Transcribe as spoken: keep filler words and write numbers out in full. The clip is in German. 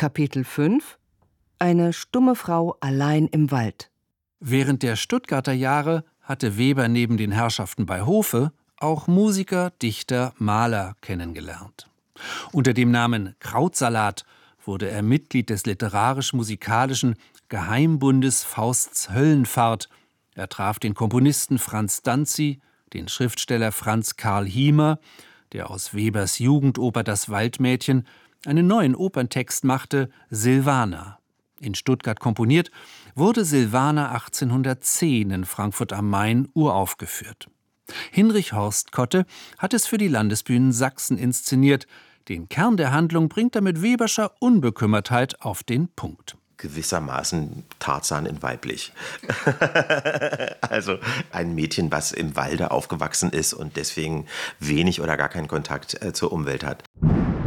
Kapitel fünf: Eine stumme Frau allein im Wald. Während der Stuttgarter Jahre hatte Weber neben den Herrschaften bei Hofe auch Musiker, Dichter, Maler kennengelernt. Unter dem Namen Krautsalat wurde er Mitglied des literarisch-musikalischen Geheimbundes Fausts Höllenfahrt. Er traf den Komponisten Franz Danzi, den Schriftsteller Franz Karl Hiemer, der aus Webers Jugendoper Das Waldmädchen einen neuen Operntext machte, Silvana. In Stuttgart komponiert, wurde Silvana achtzehnhundertzehn in Frankfurt am Main uraufgeführt. Hinrich Horst Kotte hat es für die Landesbühnen Sachsen inszeniert. Den Kern der Handlung bringt er mit Weberscher Unbekümmertheit auf den Punkt. Gewissermaßen Tarzan in weiblich. Also ein Mädchen, was im Walde aufgewachsen ist und deswegen wenig oder gar keinen Kontakt äh, zur Umwelt hat.